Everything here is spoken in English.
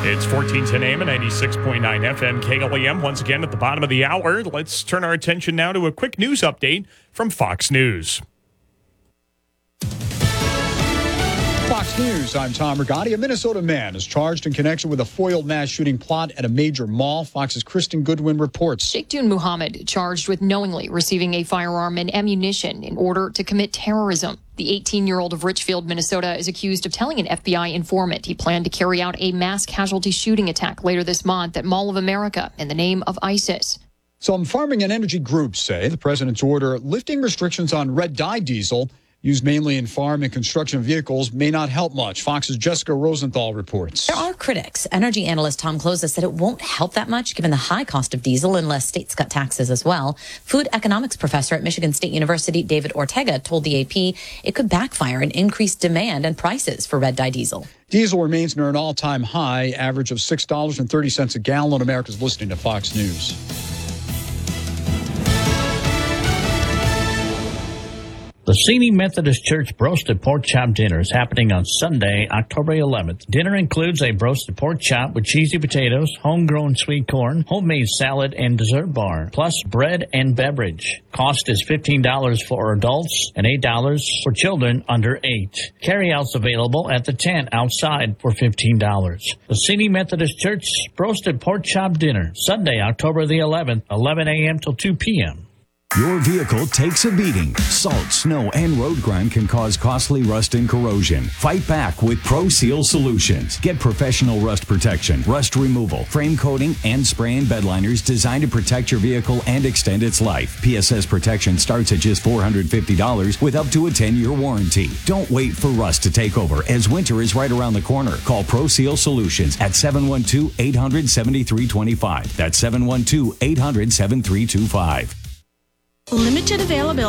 It's 1410 AM and 96.9 FM KLEM. Once again, at the bottom of the hour, let's turn our attention now to a quick news update from Fox News. Fox News, I'm Tom Rigotti. A Minnesota man is charged in connection with a foiled mass shooting plot at a major mall. Fox's Kristen Goodwin reports. Sheikh Dun Muhammad charged with knowingly receiving a firearm and ammunition in order to commit terrorism. The 18-year-old of Richfield, Minnesota, is accused of telling an FBI informant he planned to carry out a mass casualty shooting attack later this month at Mall of America in the name of ISIS. Some farming and energy groups say the president's order lifting restrictions on red dye diesel used mainly in farm and construction vehicles may not help much. Fox's Jessica Rosenthal reports. There are critics. Energy analyst Tom Kloza said it won't help that much given the high cost of diesel unless states cut taxes as well. Food economics professor at Michigan State University David Ortega told the AP it could backfire and increase demand and prices for red dye diesel. Diesel remains near an all-time high, average of $6.30 a gallon. America's listening to Fox News. The Seney Methodist Church Roasted Pork Chop Dinner is happening on Sunday, October 11th. Dinner includes a roasted pork chop with cheesy potatoes, homegrown sweet corn, homemade salad, and dessert bar, plus bread and beverage. Cost is $15 for adults and $8 for children under 8. Carryouts available at the tent outside for $15. The Seney Methodist Church Roasted Pork Chop Dinner, Sunday, October the 11th, 11 a.m. till 2 p.m. Your vehicle takes a beating. Salt, snow, and road grime can cause costly rust and corrosion. Fight back with Pro Seal Solutions. Get professional rust protection, rust removal, frame coating, and spray and bed liners designed to protect your vehicle and extend its life. PSS protection starts at just $450 with up to a 10-year warranty. Don't wait for rust to take over as winter is right around the corner. Call Pro Seal Solutions at 712-800-7325. That's 712-800-7325. Limited availability.